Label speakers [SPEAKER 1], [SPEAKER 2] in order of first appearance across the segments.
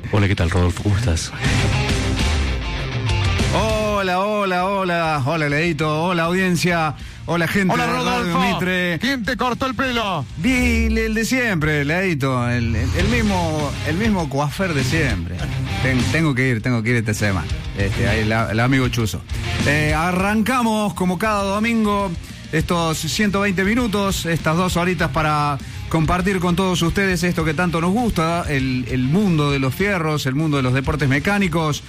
[SPEAKER 1] Hola, ¿qué tal, Rodolfo? ¿Cómo estás?
[SPEAKER 2] Hola, Leito. Hola, audiencia. Hola, gente.
[SPEAKER 3] Hola,
[SPEAKER 2] de Radio
[SPEAKER 3] Rodolfo.
[SPEAKER 2] Mitre.
[SPEAKER 3] ¿Quién te cortó el pelo?
[SPEAKER 2] El de siempre, Leito. El mismo coafer de siempre. Tengo que ir esta semana. Ahí el amigo Chuzo. Arrancamos como cada domingo estos 120 minutos, estas 2 horitas para compartir con todos ustedes esto que tanto nos gusta, el mundo de los fierros, el mundo de los deportes mecánicos.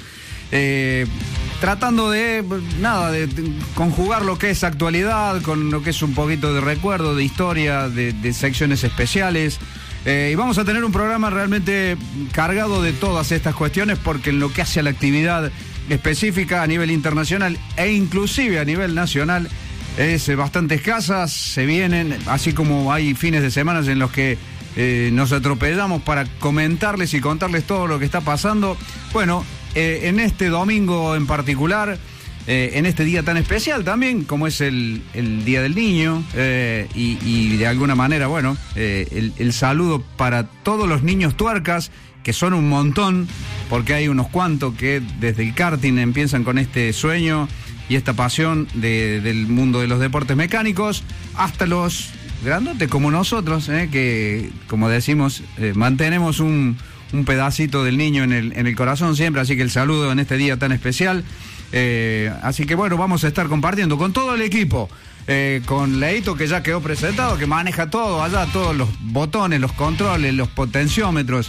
[SPEAKER 2] Tratando de conjugar lo que es actualidad con lo que es un poquito de recuerdo, de historia, de secciones especiales. Y vamos a tener un programa realmente cargado de todas estas cuestiones, porque en lo que hace a la actividad específica a nivel internacional e inclusive a nivel nacional es bastante escasa. Se vienen, así como hay fines de semana en los que nos atropellamos para comentarles y contarles todo lo que está pasando. Bueno, en este domingo en particular, en este día tan especial también, como es el Día del Niño, y de alguna manera, bueno, el saludo para todos los niños tuercas, que son un montón, porque hay unos cuantos que desde el karting empiezan con este sueño y esta pasión del mundo de los deportes mecánicos, hasta los grandotes como nosotros, que, como decimos, mantenemos un pedacito del niño en el corazón siempre, así que el saludo en este día tan especial. Así que bueno, vamos a estar compartiendo con todo el equipo, con Leito, que ya quedó presentado, que maneja todo allá, todos los botones, los controles, los potenciómetros,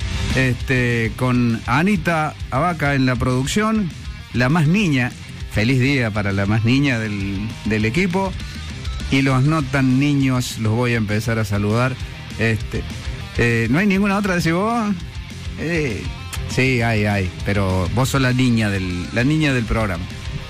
[SPEAKER 2] con Anita Abaca en la producción, la más niña. Feliz día para la más niña del equipo, y los no tan niños los voy a empezar a saludar. ¿No hay ninguna otra, decís vos? Sí, hay, pero vos sos la niña del programa.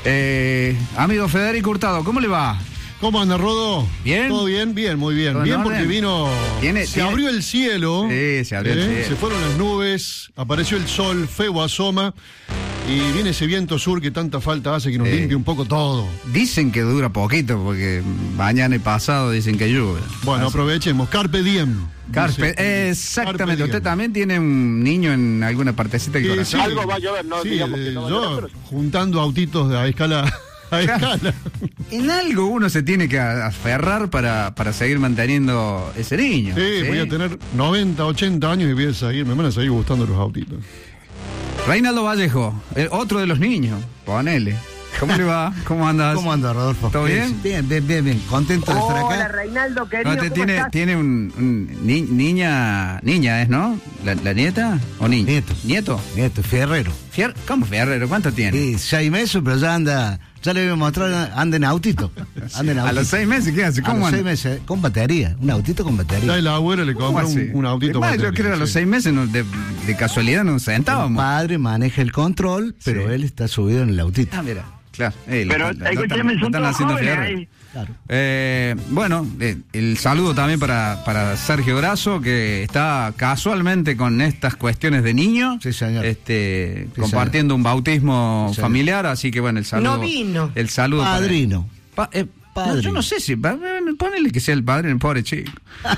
[SPEAKER 2] Amigo Federico Hurtado, ¿cómo le va?
[SPEAKER 3] ¿Cómo anda, Rodo?
[SPEAKER 2] ¿Bien?
[SPEAKER 3] ¿Todo bien? Bien, muy bien. Bien, porque vino... Se abrió el cielo.
[SPEAKER 2] Sí, se abrió el cielo.
[SPEAKER 3] Se fueron las nubes, apareció el sol, feo asoma, y viene ese viento sur que tanta falta hace, que nos limpie un poco todo.
[SPEAKER 2] Dicen que dura poquito, porque mañana y pasado dicen que llueve.
[SPEAKER 3] Bueno, aprovechemos. Carpe diem.
[SPEAKER 2] Exactamente.
[SPEAKER 3] Carpe diem.
[SPEAKER 2] ¿Usted también tiene un niño en alguna partecita del corazón?
[SPEAKER 3] Sí.
[SPEAKER 4] Algo va a llover, no
[SPEAKER 3] Sí,
[SPEAKER 4] digamos que no va a
[SPEAKER 3] yo
[SPEAKER 4] llover, pero...
[SPEAKER 3] juntando autitos a escala...
[SPEAKER 2] En algo uno se tiene que aferrar para seguir manteniendo ese niño.
[SPEAKER 3] Sí, voy a tener 90, 80 años y me van a seguir gustando los autitos.
[SPEAKER 2] Reinaldo Vallejo, otro de los niños, ponele. ¿Cómo le va? ¿Cómo andas?
[SPEAKER 5] ¿Cómo anda, Rodolfo?
[SPEAKER 2] ¿Todo bien?
[SPEAKER 5] Bien. Contento de estar acá.
[SPEAKER 4] Hola, Reinaldo, querido,
[SPEAKER 2] No,
[SPEAKER 4] ¿cómo estás?
[SPEAKER 2] tiene niña, ¿es, no? ¿La nieta o niño?
[SPEAKER 5] Nieto, Fierrero.
[SPEAKER 2] ¿Cómo Fierrero? ¿Cuánto tiene?
[SPEAKER 5] Sí, 6 meses, pero ya le voy a mostrar, anda en autito.
[SPEAKER 2] ¿A los 6 meses qué hace? ¿Cómo
[SPEAKER 5] a los
[SPEAKER 2] anda?
[SPEAKER 5] 6 meses, con batería, un autito con
[SPEAKER 3] Ya
[SPEAKER 5] batería.
[SPEAKER 3] el abuelo le compró un autito
[SPEAKER 2] Además,
[SPEAKER 3] batería,
[SPEAKER 2] yo creo que a los 6 meses de casualidad nos
[SPEAKER 5] El
[SPEAKER 2] sentábamos.
[SPEAKER 5] padre maneja el control, pero
[SPEAKER 2] Sí.
[SPEAKER 5] él está subido en el autito.
[SPEAKER 2] Ah, mira, claro.
[SPEAKER 4] Pero escúchame, son todos jóvenes ahí.
[SPEAKER 5] Claro.
[SPEAKER 2] Bueno, el saludo también para Sergio Grasso, que está casualmente con estas cuestiones de niño.
[SPEAKER 5] Sí, señor.
[SPEAKER 2] Compartiendo un bautismo
[SPEAKER 5] Sí, señor.
[SPEAKER 2] familiar, así que bueno, el saludo.
[SPEAKER 6] No vino.
[SPEAKER 2] El saludo para-
[SPEAKER 5] Padrino.
[SPEAKER 2] No, yo no sé si. Ponele que sea el padre, el pobre chico.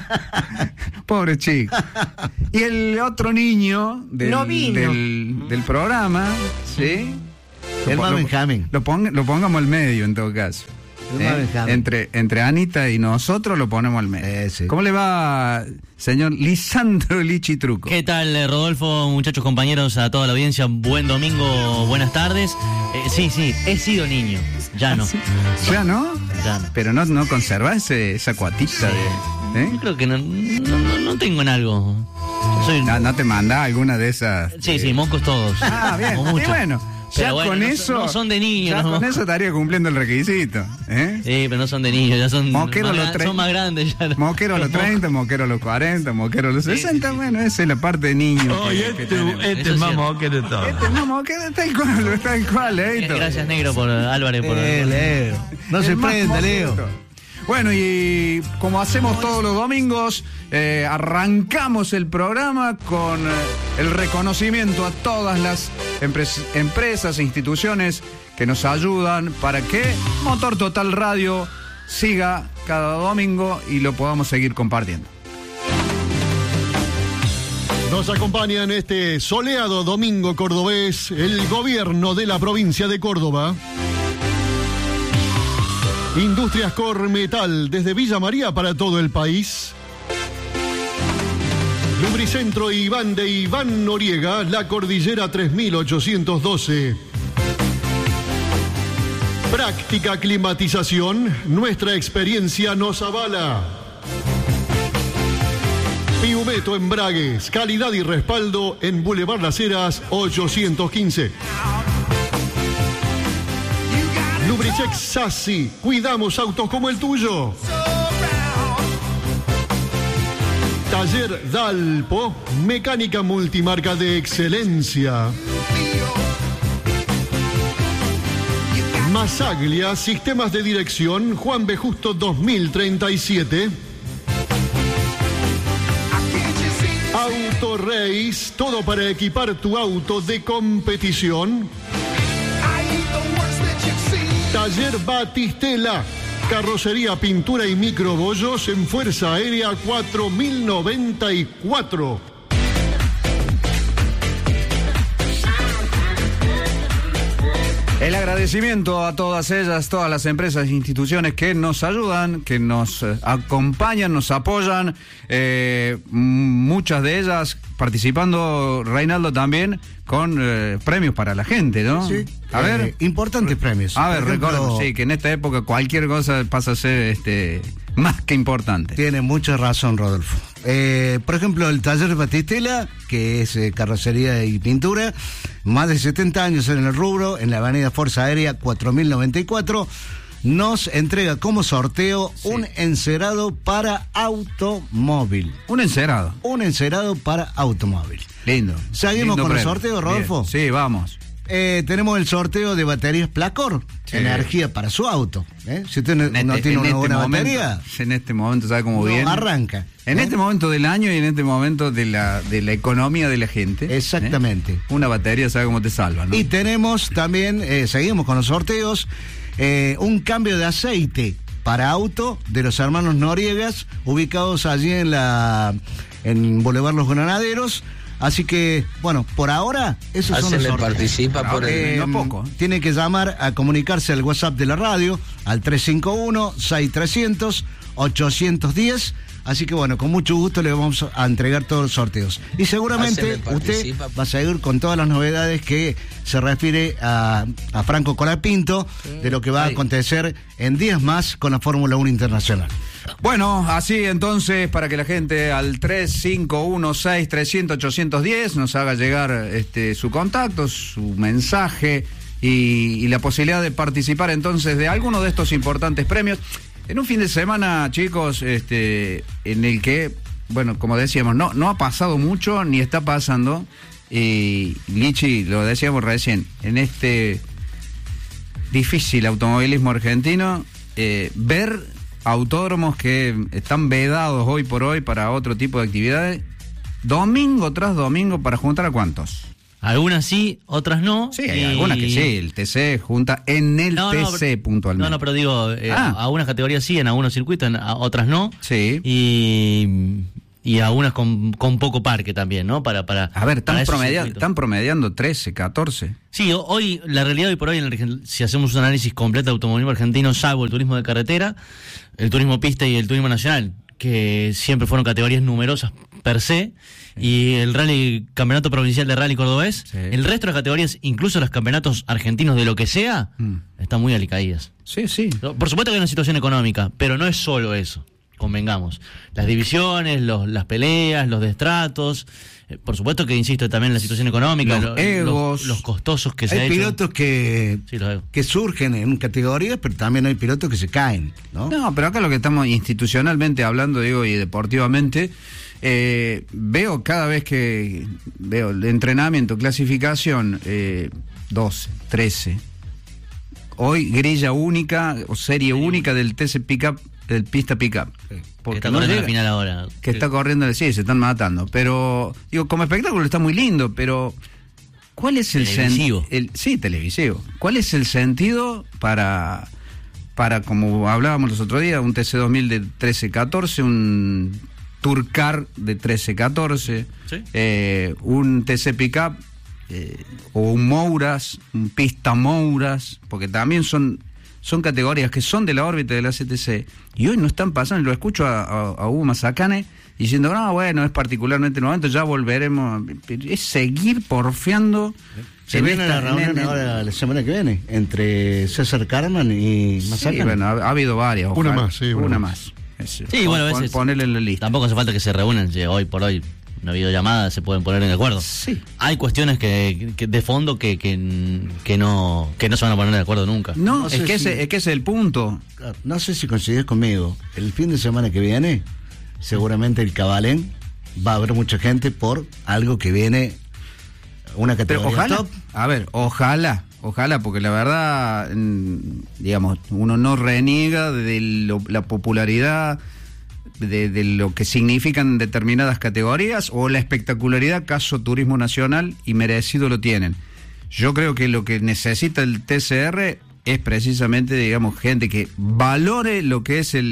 [SPEAKER 2] Pobre chico. Y el otro niño
[SPEAKER 6] No vino.
[SPEAKER 2] del programa, ¿sí?
[SPEAKER 5] El más Benjamín.
[SPEAKER 2] Lo pongamos al medio en todo caso.
[SPEAKER 5] El más Benjamín.
[SPEAKER 2] Entre Anita y nosotros lo ponemos al medio.
[SPEAKER 5] Sí.
[SPEAKER 2] ¿Cómo le va, señor Lisandro Lichi Truco?
[SPEAKER 7] ¿Qué tal, Rodolfo, muchachos, compañeros, a toda la audiencia? Buen domingo, buenas tardes. Sí, he sido niño, ya no.
[SPEAKER 2] ¿Ya no?
[SPEAKER 7] Ya no.
[SPEAKER 2] Pero no conservás esa cuatita de...
[SPEAKER 7] Yo creo que no tengo en algo. Soy...
[SPEAKER 2] ¿No te manda alguna de esas?
[SPEAKER 7] Sí, mocos todos.
[SPEAKER 2] Ah, bien.
[SPEAKER 7] O muchos.
[SPEAKER 2] Y bueno, ya
[SPEAKER 7] Pero bueno,
[SPEAKER 2] con
[SPEAKER 7] no
[SPEAKER 2] eso...
[SPEAKER 7] no son de niños.
[SPEAKER 2] Ya
[SPEAKER 7] ¿no?
[SPEAKER 2] con eso estaría cumpliendo el requisito.
[SPEAKER 7] Sí, pero no son de niños, ya son,
[SPEAKER 2] Moquero a los 30.
[SPEAKER 7] son más grandes. Ya,
[SPEAKER 2] Moquero a los 30, moquero a los 40, moquero a los 60.
[SPEAKER 7] Sí.
[SPEAKER 2] Bueno, esa es la parte de niño. que tenemos.
[SPEAKER 7] Eso es cierto.
[SPEAKER 1] moquero de todo.
[SPEAKER 2] Este es moquero tal cual, Leito.
[SPEAKER 7] Gracias, Negro, por Álvarez. Por
[SPEAKER 5] Leo. No
[SPEAKER 2] El
[SPEAKER 5] se
[SPEAKER 2] más
[SPEAKER 5] prenda, Leo.
[SPEAKER 2] moquero. Bueno, y como hacemos todos los domingos, arrancamos el programa con el reconocimiento a todas las empresas e instituciones que nos ayudan para que Motor Total Radio siga cada domingo y lo podamos seguir compartiendo.
[SPEAKER 3] Nos acompaña en este soleado domingo cordobés el gobierno de la provincia de Córdoba. Industrias Cormetal, desde Villa María para todo el país. Lubricentro Iván de Iván Noriega, La Cordillera 3812. Práctica climatización, nuestra experiencia nos avala. Piumeto Embragues, calidad y respaldo en Boulevard Las Heras 815. Lubrichex Sassi, cuidamos autos como el tuyo. Taller Dalpo, mecánica multimarca de excelencia. Masaglia, sistemas de dirección, Juan B. Justo 2037. Auto Race, todo para equipar tu auto de competición. Taller Batistela, carrocería, pintura y microbollos en Fuerza Aérea 4094.
[SPEAKER 2] El agradecimiento a todas ellas, todas las empresas e instituciones que nos ayudan, que nos acompañan, nos apoyan, muchas de ellas participando, Reinaldo, también con premios para la gente, ¿no?
[SPEAKER 5] Sí.
[SPEAKER 2] A ver.
[SPEAKER 5] Importantes premios.
[SPEAKER 2] A ver,
[SPEAKER 5] Por ejemplo,
[SPEAKER 2] recuerden, sí, que en esta época cualquier cosa pasa a ser más que importante.
[SPEAKER 5] Tiene mucha razón, Rodolfo. Por ejemplo, el taller Batistela, que es carrocería y pintura, más de 70 años en el rubro, en la avenida Fuerza Aérea 4094, nos entrega como sorteo un encerado para automóvil.
[SPEAKER 2] Un encerado.
[SPEAKER 5] Un encerado para automóvil.
[SPEAKER 2] Lindo.
[SPEAKER 5] ¿Seguimos
[SPEAKER 2] Lindo
[SPEAKER 5] con
[SPEAKER 2] premio.
[SPEAKER 5] los sorteos, Rodolfo?
[SPEAKER 2] Bien. Sí, vamos.
[SPEAKER 5] Tenemos el sorteo de baterías Placor,
[SPEAKER 2] Sí.
[SPEAKER 5] energía para su auto. Si usted no tiene una buena batería,
[SPEAKER 2] en este momento, ¿sabe cómo
[SPEAKER 5] no
[SPEAKER 2] viene?
[SPEAKER 5] arranca.
[SPEAKER 2] En este momento del año y en este momento de la economía de la gente.
[SPEAKER 5] Exactamente.
[SPEAKER 2] Una batería, ¿sabe cómo te salva, no?
[SPEAKER 5] Y tenemos también, seguimos con los sorteos, un cambio de aceite para auto de los hermanos Noriegas, ubicados allí en Boulevard Los Granaderos. Así que, bueno, por ahora, esos son los sorteos.
[SPEAKER 1] Participa por el...
[SPEAKER 2] No poco.
[SPEAKER 5] Tiene que llamar a comunicarse al WhatsApp de la radio, al 351-6300-810. Así que, bueno, con mucho gusto le vamos a entregar todos los sorteos. Y seguramente usted va a seguir con todas las novedades que se refiere a Franco Colapinto, de lo que va a acontecer en días más con la Fórmula 1 Internacional.
[SPEAKER 2] Bueno, así entonces, para que la gente al 3516-300-810 nos haga llegar su contacto, su mensaje y la posibilidad de participar entonces de alguno de estos importantes premios. En un fin de semana, chicos, en el que, bueno, como decíamos, no ha pasado mucho ni está pasando. Y Lichi, lo decíamos recién, en este difícil automovilismo argentino, ver autódromos que están vedados hoy por hoy para otro tipo de actividades, domingo tras domingo, ¿para juntar a cuántos?
[SPEAKER 7] Algunas sí, otras no.
[SPEAKER 2] Sí, hay algunas que sí, el TC junta en el TC puntualmente.
[SPEAKER 7] No, pero digo, a unas categorías sí, en algunos circuitos, a otras no.
[SPEAKER 2] Sí.
[SPEAKER 7] Y algunas con poco parque también, ¿no? Para
[SPEAKER 2] a ver, están promediando 13, 14.
[SPEAKER 7] Sí, hoy, la realidad hoy por hoy, si hacemos un análisis completo de automovilismo argentino, salvo el turismo de carretera, el turismo pista y el turismo nacional, que siempre fueron categorías numerosas per se, y el campeonato provincial de rally cordobés, el resto de las categorías, incluso los campeonatos argentinos de lo que sea, están muy alicaídas.
[SPEAKER 2] Sí, sí.
[SPEAKER 7] Por supuesto que hay una situación económica, pero no es solo eso, convengamos. Las divisiones, las peleas, los destratos, por supuesto que, insisto, también la situación económica,
[SPEAKER 2] los egos,
[SPEAKER 7] los costosos que se
[SPEAKER 5] hay pilotos que surgen en categorías, pero también hay pilotos que se caen, ¿no?
[SPEAKER 2] No, pero acá lo que estamos institucionalmente hablando, digo, y deportivamente, veo cada vez que veo el entrenamiento, clasificación, 12, 13. Hoy grilla única o serie única del TC Pickup, del pista Pickup.
[SPEAKER 7] Porque está corriendo la final ahora.
[SPEAKER 2] Que está corriendo, sí, se están matando. Pero, digo, como espectáculo está muy lindo, pero ¿cuál es el sentido? Sí, televisivo. ¿Cuál es el sentido para, como hablábamos los otros días, un TC 2000 de 13-14, un Tourcar de 13-14,
[SPEAKER 7] ¿Sí?
[SPEAKER 2] un TC Pickup o un Mouras, un Pista Mouras, porque también son categorías que son de la órbita de la CTC y hoy no están pasando. Lo escucho a Hugo Mazacane diciendo, no, bueno, es particularmente el momento, ya volveremos. Es seguir porfiando.
[SPEAKER 5] Se viene la reunión ahora la semana que viene entre César Carman y Mazacane.
[SPEAKER 2] Sí, bueno, ha habido varias.
[SPEAKER 3] Una
[SPEAKER 2] ojalá.
[SPEAKER 3] más, sí.
[SPEAKER 2] Una más.
[SPEAKER 7] Sí, bueno, a veces
[SPEAKER 2] ponerle en la lista.
[SPEAKER 7] tampoco hace falta que se reúnan, hoy por hoy una videollamada se pueden poner de acuerdo.
[SPEAKER 2] Sí.
[SPEAKER 7] Hay cuestiones que de fondo que no se van a poner de acuerdo nunca.
[SPEAKER 2] No,
[SPEAKER 5] sé
[SPEAKER 2] es que
[SPEAKER 5] si-
[SPEAKER 2] ese es el punto.
[SPEAKER 5] No sé si coincidís conmigo. El fin de semana que viene, seguramente el Cabalén va a haber mucha gente por algo que viene, una
[SPEAKER 2] Pero
[SPEAKER 5] categoría
[SPEAKER 2] ojalá,
[SPEAKER 5] top.
[SPEAKER 2] a ver, ojalá, porque la verdad, digamos, uno no reniega de la popularidad, de lo que significan determinadas categorías o la espectacularidad, caso Turismo Nacional, y merecido lo tienen. Yo creo que lo que necesita el TCR es precisamente, digamos, gente que valore lo que es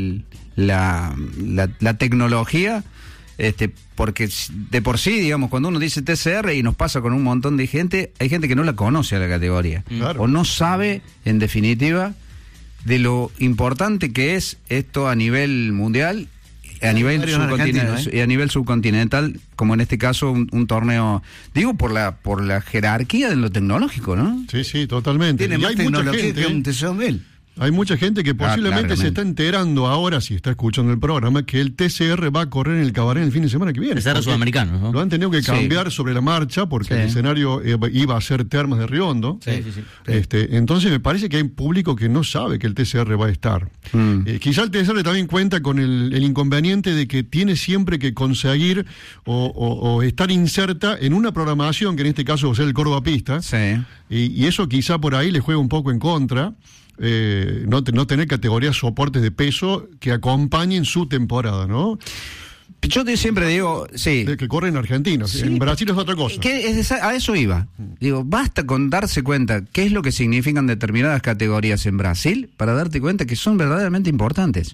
[SPEAKER 2] la tecnología, porque de por sí, digamos, cuando uno dice TCR y nos pasa con un montón de gente, hay gente que no la conoce a la categoría,
[SPEAKER 3] Claro.
[SPEAKER 2] o no sabe, en definitiva, de lo importante que es esto a nivel mundial, a nivel
[SPEAKER 5] varios argentinos,
[SPEAKER 2] y a nivel subcontinental, como en este caso un torneo, digo, por la jerarquía de lo tecnológico, ¿no?
[SPEAKER 3] Sí, totalmente.
[SPEAKER 5] Tiene
[SPEAKER 3] Y
[SPEAKER 5] más
[SPEAKER 3] hay mucha
[SPEAKER 5] tecnología
[SPEAKER 3] gente,
[SPEAKER 5] que un TC2000.
[SPEAKER 3] hay mucha gente que posiblemente se está enterando ahora, si está escuchando el programa, que el TCR va a correr en el Cabaret el fin de semana que viene.
[SPEAKER 7] El TCR
[SPEAKER 3] Porque
[SPEAKER 7] sudamericano, ¿no?
[SPEAKER 3] Lo han tenido que cambiar sobre la marcha porque el escenario iba a ser Termas de Riondo.
[SPEAKER 7] Sí.
[SPEAKER 3] Entonces me parece que hay público que no sabe que el TCR va a estar. Quizá el TCR también cuenta con el inconveniente de que tiene siempre que conseguir o estar inserta en una programación, que en este caso va a ser el Córdoba Pista,
[SPEAKER 2] Sí.
[SPEAKER 3] y eso quizá por ahí le juega un poco en contra. No tener categorías soportes de peso que acompañen su temporada, ¿no?
[SPEAKER 2] Yo siempre digo, sí.
[SPEAKER 3] De que corre en Argentina.
[SPEAKER 2] Sí.
[SPEAKER 3] En Brasil es otra cosa.
[SPEAKER 2] A eso iba. Digo, basta con darse cuenta qué es lo que significan determinadas categorías en Brasil para darte cuenta que son verdaderamente importantes.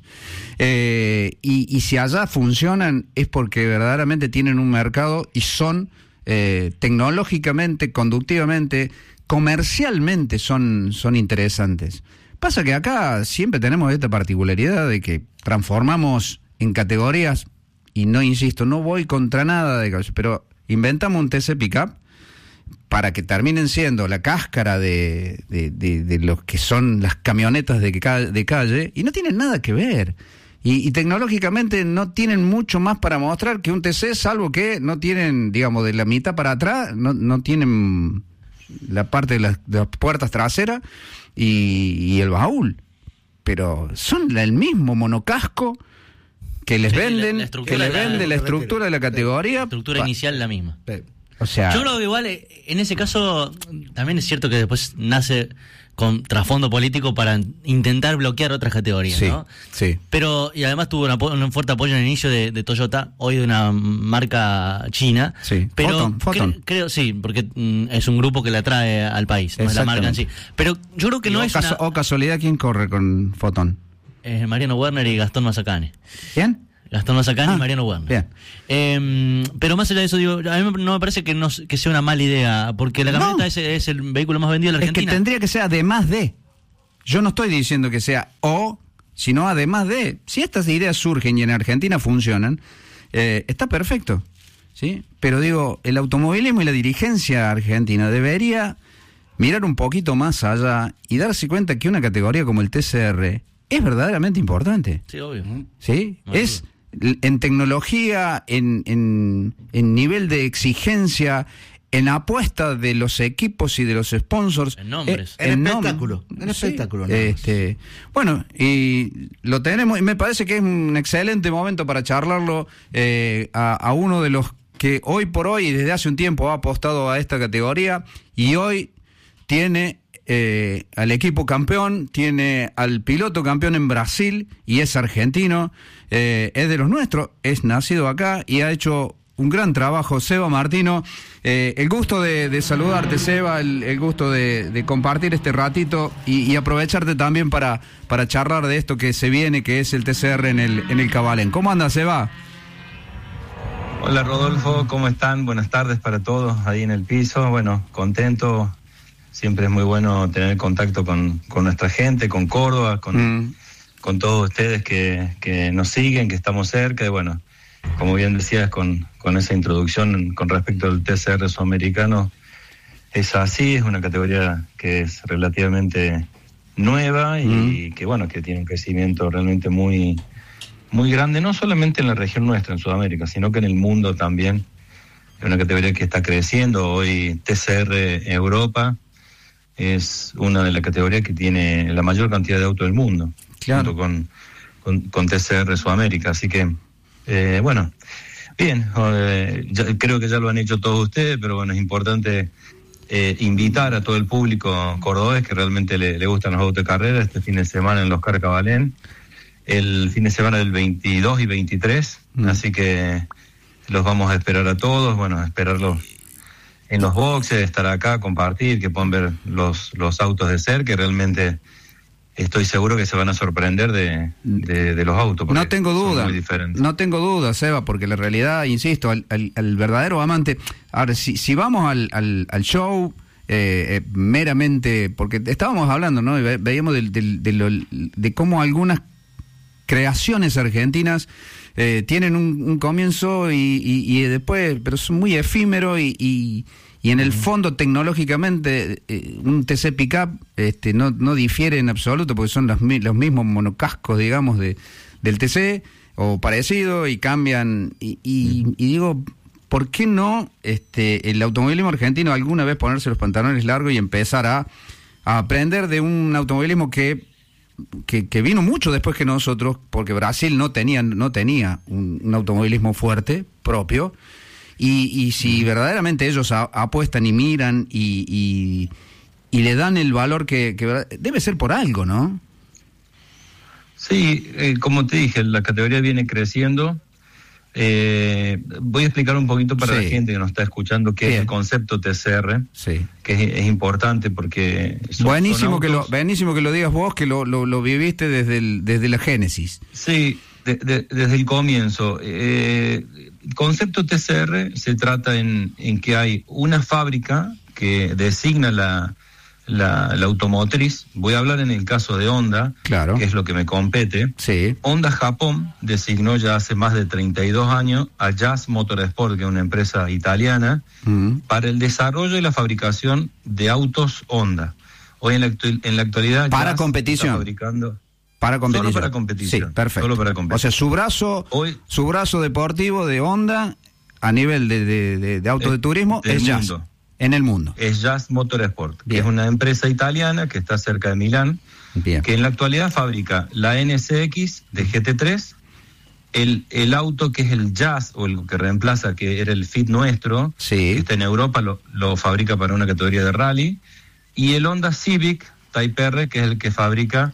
[SPEAKER 2] Y si allá funcionan es porque verdaderamente tienen un mercado y son tecnológicamente, conductivamente, comercialmente son interesantes. Pasa que acá siempre tenemos esta particularidad de que transformamos en categorías, y no insisto, no voy contra nada pero inventamos un TC Pickup para que terminen siendo la cáscara de lo que son las camionetas de calle, y no tienen nada que ver. Y tecnológicamente no tienen mucho más para mostrar que un TC, salvo que no tienen, digamos, de la mitad para atrás, no tienen la parte de las puertas traseras y el baúl. Pero son el mismo monocasco que les venden,
[SPEAKER 7] la
[SPEAKER 2] que les vende la estructura de la categoría.
[SPEAKER 7] La estructura inicial la misma.
[SPEAKER 2] O sea,
[SPEAKER 7] Yo creo que igual en ese caso también es cierto que después nace con trasfondo político para intentar bloquear otras categorías,
[SPEAKER 2] sí,
[SPEAKER 7] ¿no?
[SPEAKER 2] sí.
[SPEAKER 7] Pero, y además tuvo un fuerte apoyo en el inicio de Toyota, hoy de una marca china.
[SPEAKER 2] Sí,
[SPEAKER 7] Pero
[SPEAKER 2] Foton.
[SPEAKER 7] creo, sí, porque es un grupo que la trae al país, no es la marca en sí. Pero yo creo que no es
[SPEAKER 2] o casualidad, ¿quién corre con Foton?
[SPEAKER 7] Mariano Werner y Gastón Mazacane.
[SPEAKER 2] ¿Quién?
[SPEAKER 7] Gastón Mazacane y Mariano Werner.
[SPEAKER 2] Bien.
[SPEAKER 7] Pero más allá de eso, digo, a mí no me parece que sea una mala idea, porque la camioneta es el vehículo más vendido de la Argentina.
[SPEAKER 2] Es que tendría que ser además de. Yo no estoy diciendo que sea o, sino además de. Si estas ideas surgen y en Argentina funcionan, está perfecto, ¿sí? Pero digo, el automovilismo y la dirigencia argentina debería mirar un poquito más allá y darse cuenta que una categoría como el TCR es verdaderamente importante.
[SPEAKER 7] Sí, obvio.
[SPEAKER 2] ¿Sí?
[SPEAKER 7] No,
[SPEAKER 2] Es en tecnología, en nivel de exigencia, en apuesta de los equipos y de los sponsors.
[SPEAKER 7] En nombres.
[SPEAKER 5] En espectáculo. En espectáculo. nada más.
[SPEAKER 2] Bueno, y lo tenemos, y me parece que es un excelente momento para charlarlo a uno de los que hoy por hoy, desde hace un tiempo, ha apostado a esta categoría y hoy tiene al equipo campeón, tiene al piloto campeón en Brasil y es argentino, es de los nuestros, es nacido acá y ha hecho un gran trabajo. Seba Martino, el gusto de saludarte, Seba, el gusto de compartir este ratito y aprovecharte también para charlar de esto que se viene, que es el TCR en el Cabalén. ¿Cómo andas, Seba?
[SPEAKER 6] Hola Rodolfo, ¿cómo están? Buenas tardes para todos ahí en el piso. Bueno, contento. Siempre es muy bueno tener contacto con nuestra gente, con Córdoba, con todos ustedes que nos siguen, que estamos cerca. Y bueno, como bien decías con esa introducción con respecto al TCR sudamericano, es así, es una categoría que es relativamente nueva y que bueno, que tiene un crecimiento realmente muy muy grande, no solamente en la región nuestra, en Sudamérica, sino que en el mundo también. Es una categoría que está creciendo. Hoy TCR Europa es una de las categorías que tiene la mayor cantidad de autos del mundo,
[SPEAKER 2] claro,
[SPEAKER 6] junto con TCR Sudamérica. Así que, bueno, bien, creo que ya lo han hecho todos ustedes, pero bueno, es importante invitar a todo el público cordobés que realmente le gustan los autos de carrera este fin de semana en los Oscar Cabalén. El fin de semana del 22 y 23, así que los vamos a esperar a todos, bueno, esperarlos en los boxes, estar acá, compartir, que puedan ver los autos de cerca, que realmente estoy seguro que se van a sorprender de los autos.
[SPEAKER 2] No tengo duda, no tengo duda, Seba, porque la realidad, insisto, al verdadero amante, ahora si vamos al show, meramente, porque estábamos hablando, ¿no? Y veíamos de cómo algunas creaciones argentinas tienen un comienzo y después, pero son muy efímero y en el fondo tecnológicamente un TC Pickup no difiere en absoluto, porque son los mismos monocascos, digamos, del TC o parecido, y cambian y digo, ¿por qué no el automovilismo argentino alguna vez ponerse los pantalones largos y empezar a aprender de un automovilismo que vino mucho después que nosotros, porque Brasil no tenía un automovilismo fuerte propio, y si verdaderamente ellos apuestan y miran y le dan el valor que debe ser por algo, ¿no?
[SPEAKER 6] Sí, como te dije, la categoría viene creciendo. Voy a explicar un poquito para la gente que nos está escuchando qué es el concepto TCR, que es importante porque
[SPEAKER 2] buenísimo que lo digas vos, que lo viviste desde la génesis.
[SPEAKER 6] Sí, desde el comienzo. El concepto TCR se trata en que hay una fábrica que designa la automotriz. Voy a hablar en el caso de Honda,
[SPEAKER 2] claro,
[SPEAKER 6] que es lo que me compete.
[SPEAKER 2] Sí.
[SPEAKER 6] Honda Japón designó ya hace más de 32 años a JAS Motorsport, que es una empresa italiana, para el desarrollo y la fabricación de autos Honda. Hoy en la actualidad
[SPEAKER 2] para
[SPEAKER 6] JAS
[SPEAKER 2] competición
[SPEAKER 6] está fabricando
[SPEAKER 2] para competición.
[SPEAKER 6] Solo para competición.
[SPEAKER 2] Sí, perfecto.
[SPEAKER 6] Solo para competición.
[SPEAKER 2] O sea, su brazo deportivo de Honda a nivel de autos de turismo es JAS. En el mundo.
[SPEAKER 6] Es JAS Motorsport, que es una empresa italiana que está cerca de Milán, que en la actualidad fabrica la NSX de GT3, el auto que es el JAS, o el que reemplaza, que era el Fit nuestro, que está en Europa, lo fabrica para una categoría de rally, y el Honda Civic Type R, que es el que fabrica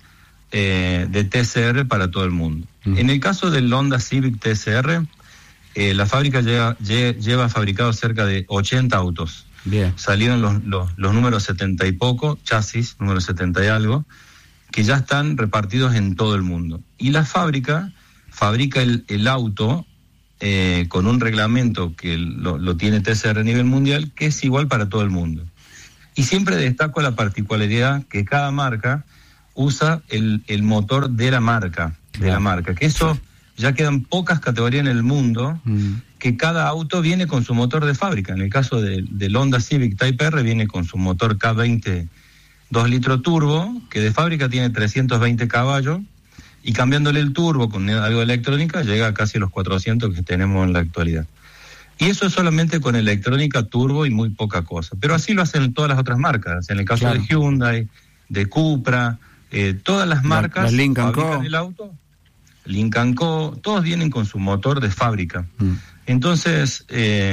[SPEAKER 6] de TCR para todo el mundo. En el caso del Honda Civic TCR, la fábrica lleva fabricado cerca de 80 autos.
[SPEAKER 2] Bien.
[SPEAKER 6] Salieron los números 70 y poco, chasis, número 70 y algo, que ya están repartidos en todo el mundo. Y la fábrica fabrica el auto con un reglamento que lo tiene TCR a nivel mundial, que es igual para todo el mundo. Y siempre destaco la particularidad que cada marca usa el motor de la marca, que eso ya quedan pocas categorías en el mundo que cada auto viene con su motor de fábrica. En el caso del Honda Civic Type R viene con su motor K20 2 litros turbo, que de fábrica tiene 320 caballos, y cambiándole el turbo con algo de electrónica llega a casi los 400 que tenemos en la actualidad. Y eso es solamente con electrónica, turbo y muy poca cosa. Pero así lo hacen todas las otras marcas. En el caso de Hyundai, de Cupra, todas las marcas fabrican el auto. Lincoln Co., todos vienen con su motor de fábrica. Entonces,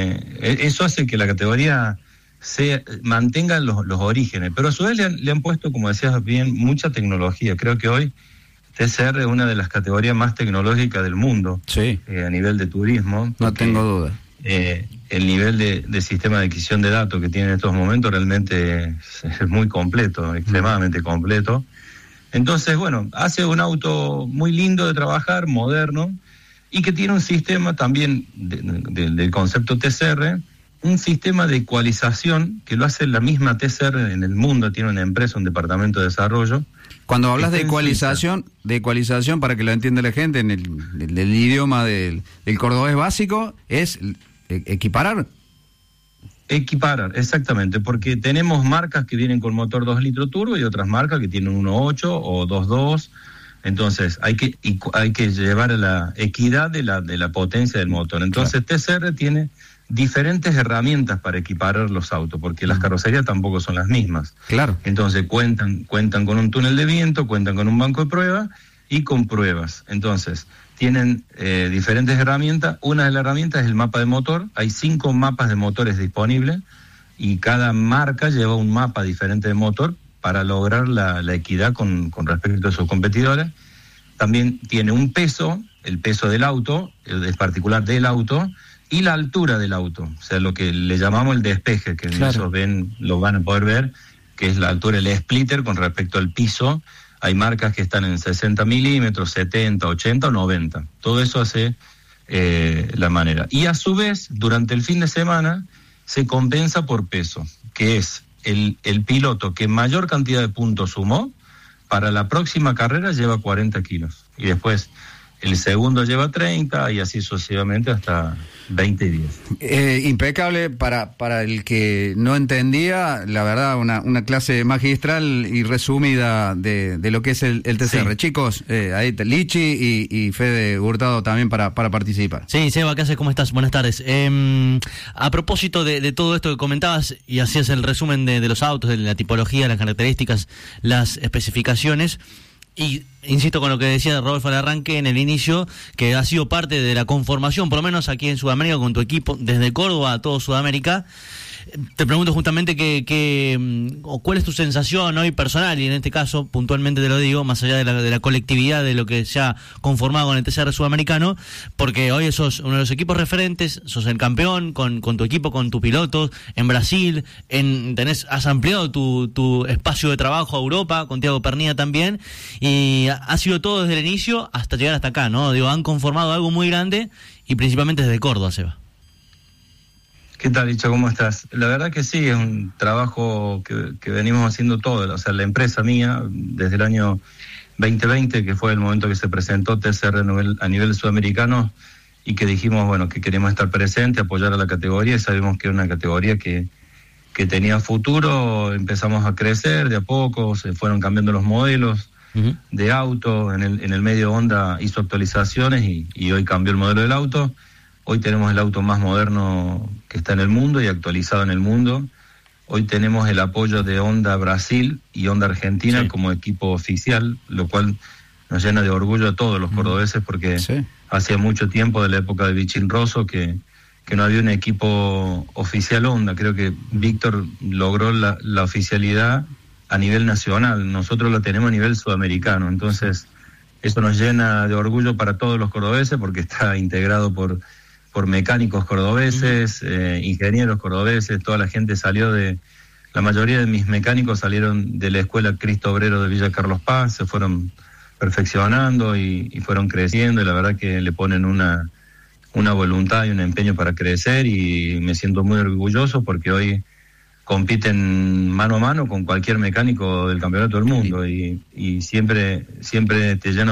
[SPEAKER 6] eso hace que la categoría mantenga los orígenes, pero a su vez le han puesto, como decías bien, mucha tecnología. Creo que hoy TCR es una de las categorías más tecnológicas del mundo, a nivel de turismo.
[SPEAKER 2] No tengo duda.
[SPEAKER 6] El nivel de sistema de adquisición de datos que tiene en estos momentos realmente es muy completo, extremadamente completo. Entonces, bueno, hace un auto muy lindo de trabajar, moderno, y que tiene un sistema también del concepto TCR, un sistema de ecualización que lo hace la misma TCR en el mundo, tiene una empresa, un departamento de desarrollo.
[SPEAKER 2] Cuando hablas de ecualización, para que lo entienda la gente, en el idioma del cordobés básico, es equiparar.
[SPEAKER 6] Equiparar, exactamente, porque tenemos marcas que vienen con motor 2 litros turbo y otras marcas que tienen 1.8 o 2.2. Entonces hay que llevar a la equidad de la potencia del motor. Entonces TCR tiene diferentes herramientas para equiparar los autos, porque las carrocerías tampoco son las mismas.
[SPEAKER 2] Claro.
[SPEAKER 6] Entonces cuentan con un túnel de viento, cuentan con un banco de pruebas y con pruebas. Entonces tienen diferentes herramientas. Una de las herramientas es el mapa de motor. Hay 5 mapas de motores disponibles y cada marca lleva un mapa diferente de motor para lograr la equidad con respecto a sus competidores. También tiene un peso, el peso del auto, es particular del auto, y la altura del auto, o sea, lo que le llamamos el despeje, que claro, lo van a poder ver, que es la altura del splitter con respecto al piso. Hay marcas que están en 60 milímetros, 70, 80 o 90. Todo eso hace la manera. Y a su vez, durante el fin de semana, se compensa por peso, que es el piloto que mayor cantidad de puntos sumó, para la próxima carrera lleva 40 kilos. Y después el segundo lleva 30 y así sucesivamente hasta 20 y 10.
[SPEAKER 2] Impecable para el que no entendía, la verdad, una clase magistral y resumida de lo que es el TCR. Sí. Chicos, ahí Lichi y Fede Hurtado también para participar.
[SPEAKER 7] Sí, Seba, ¿qué haces? ¿Cómo estás? Buenas tardes. A propósito de todo esto que comentabas y hacías el resumen de los autos, de la tipología, las características, las especificaciones. Y insisto con lo que decía Rodolfo al arranque en el inicio, que ha sido parte de la conformación, por lo menos aquí en Sudamérica, con tu equipo, desde Córdoba a todo Sudamérica. Te pregunto justamente cuál es tu sensación hoy personal, y en este caso puntualmente te lo digo, más allá de la colectividad de lo que se ha conformado con el TCR sudamericano, porque hoy sos uno de los equipos referentes, sos el campeón con tu equipo, con tus pilotos, en Brasil, has ampliado tu espacio de trabajo a Europa, con Thiago Pernía también, y ha sido todo desde el inicio hasta llegar hasta acá, ¿no? Digo, han conformado algo muy grande, y principalmente desde Córdoba, Seba.
[SPEAKER 6] ¿Qué tal, Licha? ¿Cómo estás? La verdad que sí, es un trabajo que venimos haciendo todo. O sea, la empresa mía, desde el año 2020, que fue el momento que se presentó TCR a nivel sudamericano, y que dijimos, bueno, que queríamos estar presentes, apoyar a la categoría, y sabemos que era una categoría que tenía futuro. Empezamos a crecer de a poco, se fueron cambiando los modelos de auto. En el medio Honda hizo actualizaciones y hoy cambió el modelo del auto. Hoy tenemos el auto más moderno que está en el mundo y actualizado en el mundo. Hoy tenemos el apoyo de Honda Brasil y Honda Argentina como equipo oficial, lo cual nos llena de orgullo a todos los cordobeses, porque hacía mucho tiempo, de la época de Bichín Rosso, que no había un equipo oficial Honda. Creo que Víctor logró la oficialidad a nivel nacional. Nosotros lo tenemos a nivel sudamericano. Entonces, eso nos llena de orgullo para todos los cordobeses, porque está integrado por mecánicos cordobeses, ingenieros cordobeses. Toda la gente la mayoría de mis mecánicos salieron de la escuela Cristo Obrero de Villa Carlos Paz, se fueron perfeccionando y fueron creciendo, y la verdad que le ponen una voluntad y un empeño para crecer, y me siento muy orgulloso porque hoy compiten mano a mano con cualquier mecánico del campeonato del mundo, y siempre te llena